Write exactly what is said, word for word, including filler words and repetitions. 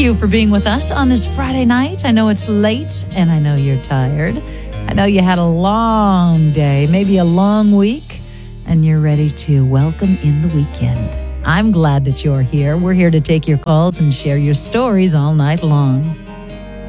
you for being with us on this Friday night. I know it's late and I know you're tired. I know you had a long day, maybe a long week, and you're ready to welcome in the weekend. I'm glad that you're here. We're here to take your calls and share your stories all night long.